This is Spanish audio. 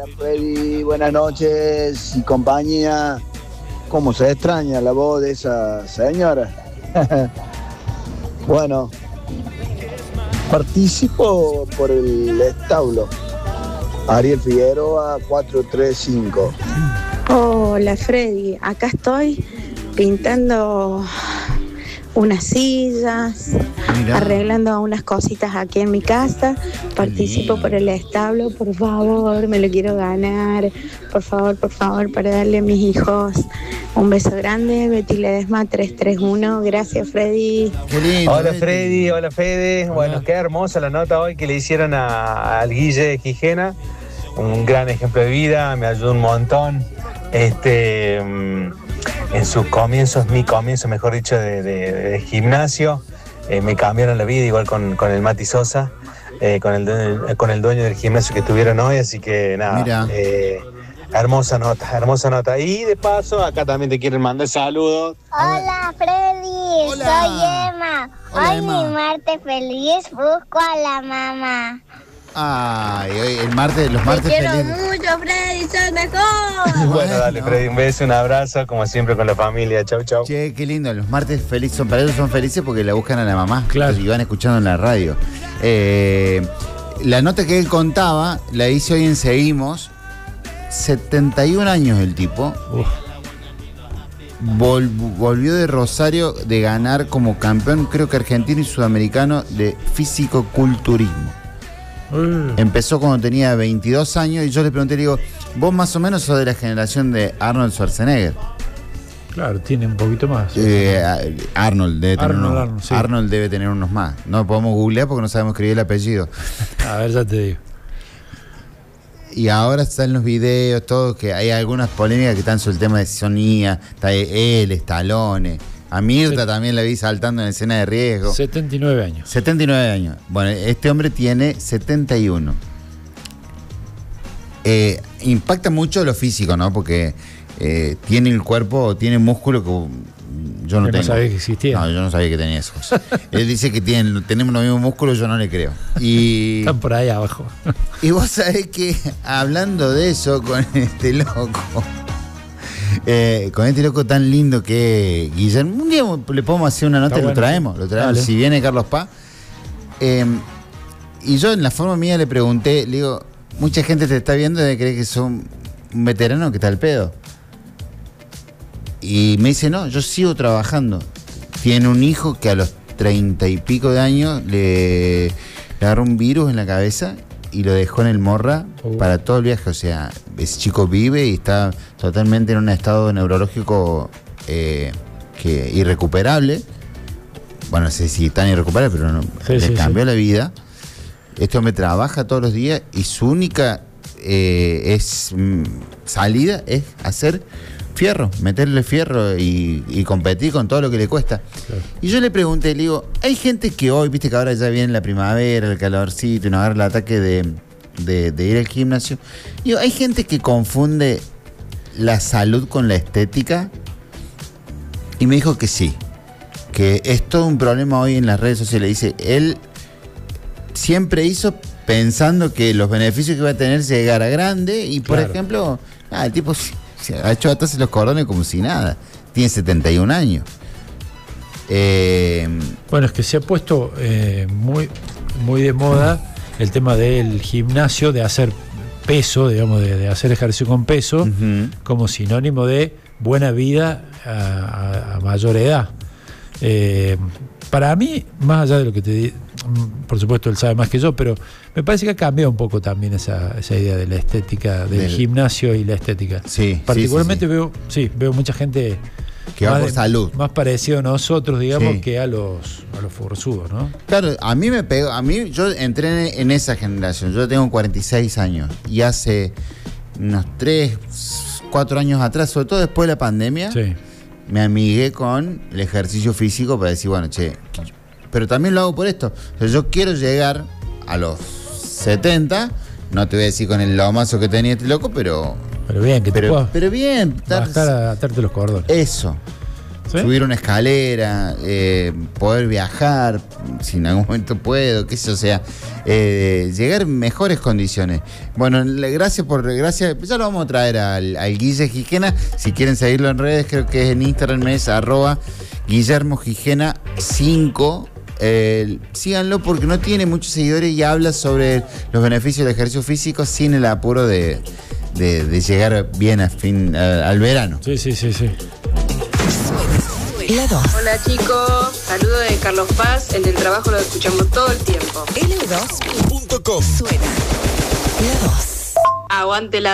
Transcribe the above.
Hola Freddy, buenas noches y compañía. ¿Cómo se extraña la voz de esa señora? Bueno, participo por el establo. Ariel Figueroa 435. Hola Freddy, acá estoy pintando unas sillas, Mirá. arreglando unas cositas aquí en mi casa. Participo por el establo, por favor, me lo quiero ganar. Por favor, para darle a mis hijos un beso grande. Betty Ledesma 331. Gracias Freddy. Qué lindo. Hola Freddy, hola Fede. Bueno, qué hermosa la nota hoy que le hicieron al Guille de Gijena. Un gran ejemplo de vida, me ayudó un montón. En sus comienzos, mi comienzo, mejor dicho, de gimnasio, me cambiaron la vida, igual con el Mati Sosa, con el dueño del gimnasio que tuvieron hoy, así que nada, hermosa nota. Y de paso, acá también te quieren mandar saludos. Hola Freddy, Hola. soy Emma. Hola, Hoy Emma. mi martes feliz busco a la mamá. Ay, hoy los martes felices. mucho Freddy, soy el mejor. Bueno, dale Freddy, un beso, un abrazo, como siempre con la familia. Chau, chau. Che, qué lindo, los martes felices para ellos son felices porque la buscan a la mamá. Claro. Y van escuchando en la radio. La nota que él contaba la hice hoy en Seguimos. 71 años el tipo. Uf. Volvió de Rosario de ganar como campeón, creo que argentino y sudamericano, de físico-culturismo. Empezó cuando tenía 22 años y yo le pregunté, le digo, vos más o menos sos de la generación de Arnold Schwarzenegger. Claro, tiene un poquito más. Arnold debe tener Arnold, sí. Arnold debe tener unos más. No podemos googlear porque no sabemos escribir el apellido. A ver, ya te digo. Y ahora están los videos, todo, que hay algunas polémicas que están sobre el tema de si son IA, está él, Stallone. A Mirta también la vi saltando en escena de riesgo. 79 años. 79 años. Bueno, este hombre tiene 71. Impacta mucho lo físico, ¿no? Porque tiene el cuerpo, tiene músculo que yo no Que tengo. no sabía que existía. No, yo no sabía que tenía eso. Él dice que tenemos los mismos músculos, yo no le creo. Y Están por ahí abajo. vos sabés que, hablando de eso, con este loco... con este loco tan lindo que es Guillermo, un día le podemos hacer una nota y Está bueno, lo traemos, Dale. si viene Carlos Paz. Y yo en la forma mía le pregunté, le digo, mucha gente te está viendo y cree que son un veterano que está al pedo. Y me dice, no, yo sigo trabajando. Tiene un hijo que a los 30 y pico de años le agarró un virus en la cabeza y lo dejó en el Morra para todo el viaje. O sea, ese chico vive y está totalmente en un estado neurológico irrecuperable. Bueno, no sé si tan irrecuperable, pero no, Sí, le sí, cambió sí. la vida. Este hombre trabaja todos los días y su única salida es hacer fierro, meterle fierro y competir con todo lo que le cuesta. Claro. Y yo le pregunté, le digo, hay gente que hoy, viste que ahora ya viene la primavera, el calorcito, y nos agarra el ataque de ir al gimnasio. Digo, hay gente que confunde la salud con la estética. Y me dijo que sí, que es todo un problema hoy en las redes sociales. Dice, él siempre hizo pensando que los beneficios que iba a tener se llegara grande. Y por Claro. ejemplo, el tipo se ha hecho atarse los cordones como si nada. Tiene 71 años. Bueno, es que se ha puesto muy, muy de moda el tema del gimnasio, de hacer peso, digamos, de hacer ejercicio con peso, Ujú. como sinónimo de buena vida a mayor edad. Para mí, más allá de lo que te di, por supuesto él sabe más que yo, pero me parece que ha cambiado un poco también esa idea de la estética, del gimnasio y la estética. Sí, Particularmente sí. veo mucha gente Que va por salud. más parecido a nosotros, digamos, Sí. que a los forzudos, ¿no? Claro, a mí me pegó, yo entré en esa generación, yo tengo 46 años y hace unos 3, 4 años atrás, sobre todo después de la pandemia, Sí. me amigué con el ejercicio físico para decir, bueno, pero también lo hago por esto. O sea, yo quiero llegar a los 70, no te voy a decir con el lomazo que tenía este loco, pero Pero bien, que te puedas bien, bajar a atarte los cordones. eso. ¿Sí? Subir una escalera, poder viajar, si en algún momento puedo, que eso sea, llegar en mejores condiciones. Bueno, gracias, ya lo vamos a traer al Guille Gijena, si quieren seguirlo en redes, creo que es en Instagram, es @GuillermoGijena5. Síganlo porque no tiene muchos seguidores y habla sobre los beneficios del ejercicio físico sin el apuro de llegar bien al verano. Sí. La 2. Hola chicos, saludo de Carlos Paz, en el trabajo lo escuchamos todo el tiempo. L2.com. Suena la 2. Aguante la